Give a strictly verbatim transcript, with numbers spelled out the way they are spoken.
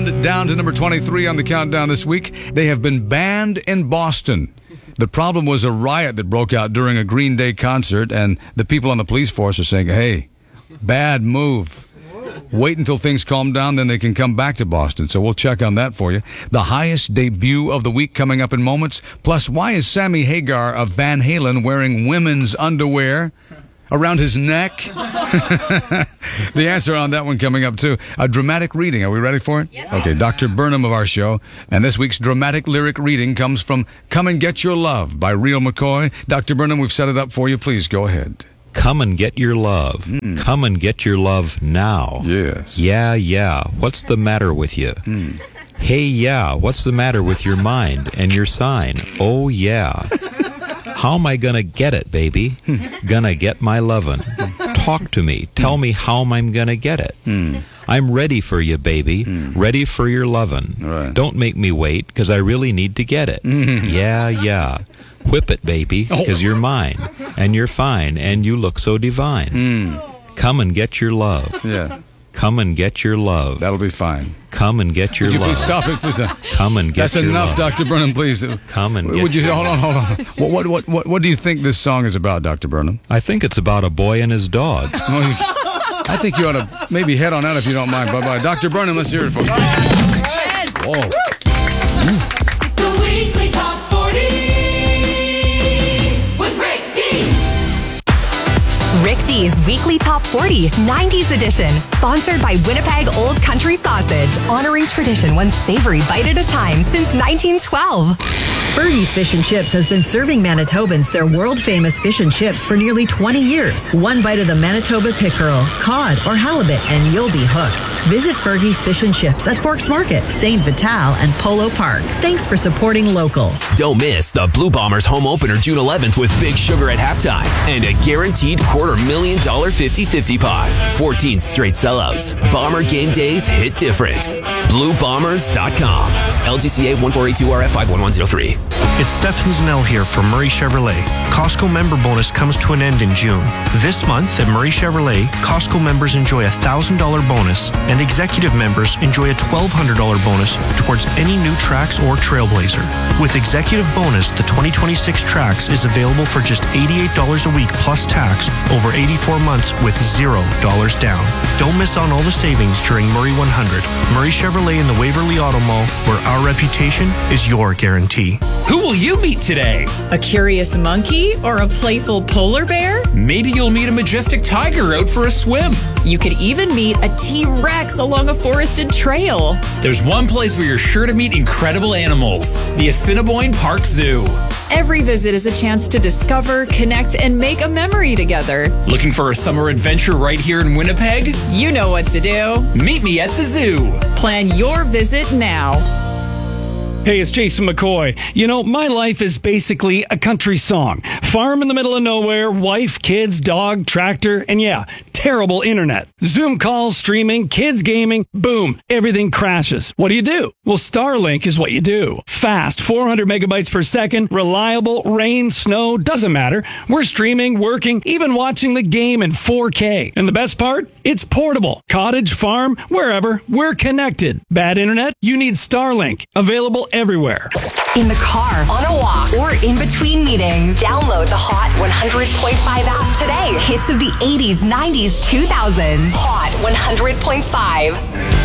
band down to number twenty-three on the countdown this week. They have been banned in Boston. The problem was a riot that broke out during a Green Day concert, and the people on the police force are saying, hey, bad move. Wait until things calm down, then they can come back to Boston. So we'll check on that for you. The highest debut of the week coming up in moments. Plus, why is Sammy Hagar of Van Halen wearing women's underwear around his neck? The answer on that one coming up, too. A dramatic reading. Are we ready for it? Yep. Okay, Doctor Burnham of our show. And this week's dramatic lyric reading comes from Come and Get Your Love by Real McCoy. Doctor Burnham, we've set it up for you. Please go ahead. Come and get your love. Mm. Come and get your love now. Yes. Yeah, yeah. What's the matter with you? Mm. Hey, yeah. What's the matter with your mind and your sign? Oh, yeah. How am I gonna get it, baby? Gonna get my lovin'. Talk to me. Tell me how I'm gonna get it. Mm. I'm ready for you, baby. Mm. Ready for your lovin'. Right. Don't make me wait, because I really need to get it. Mm. Yeah, yeah. Whip it, baby, because you're mine, and you're fine, and you look so divine. Mm. Come and get your love. Yeah. Come and get your love. That'll be fine. Come and get your Would you love. please stop it, please? Come and get That's your enough, love. Doctor Burnham, please. Come and get Would you your hold on, hold on. What, what, what, what, what do you think this song is about, Doctor Burnham? I think it's about a boy and his dog. Well, you, I think you ought to maybe head on out if you don't mind. Bye-bye. Doctor Burnham, let's hear it for you. Yes. Oh. The Weekly Top forty with Rick Dees. Rick D's Weekly Top forty nineties edition, sponsored by Winnipeg Old Country Sausage, honoring tradition one savory bite at a time since nineteen twelve. Fergie's Fish and Chips has been serving Manitobans their world-famous fish and chips for nearly twenty years. One bite of the Manitoba pickerel, cod, or halibut, and you'll be hooked. Visit Fergie's Fish and Chips at Forks Market, Saint Vital, and Polo Park. Thanks for supporting local. Don't miss the Blue Bombers home opener June eleventh with Big Sugar at halftime and a guaranteed quarter million dollar fifty-fifty pot. fourteen straight sellouts. Bomber game days hit different. blue bombers dot com. L G C A one four eight two R F five one one zero three. It's Stefan Zanell here from Murray Chevrolet. Costco member bonus comes to an end in June. This month at Murray Chevrolet, Costco members enjoy a one thousand dollars bonus and executive members enjoy a twelve hundred dollars bonus towards any new Trax or Trailblazer. With executive bonus, the twenty twenty-six Trax is available for just eighty-eight dollars a week plus tax over eighty-four months with zero dollars down. Don't miss on all the savings during Murray one hundred. Murray Chevrolet in the Waverly Auto Mall, where our reputation is your guarantee. Who will you meet today? A curious monkey or a playful polar bear? Maybe you'll meet a majestic tiger out for a swim. You could even meet a T-Rex along a forested trail. There's one place where you're sure to meet incredible animals, the Assiniboine Park Zoo. Every visit is a chance to discover, connect, and make a memory together. Looking for a summer adventure right here in Winnipeg? You know what to do. Meet me at the zoo. Plan your visit now. Hey, it's Jason McCoy. You know, my life is basically a country song. Farm in the middle of nowhere, wife, kids, dog, tractor, and yeah, terrible internet. Zoom calls, streaming, kids gaming, boom, everything crashes. What do you do? Well, Starlink is what you do. Fast, four hundred megabytes per second, reliable, rain, snow, doesn't matter. We're streaming, working, even watching the game in four K. And the best part? It's portable. Cottage, farm, wherever, we're connected. Bad internet? You need Starlink. Available everywhere. In the car, on a walk, or in between meetings, download the Hot one hundred point five app today. Hits of the eighties, nineties, two thousands. Hot one hundred point five.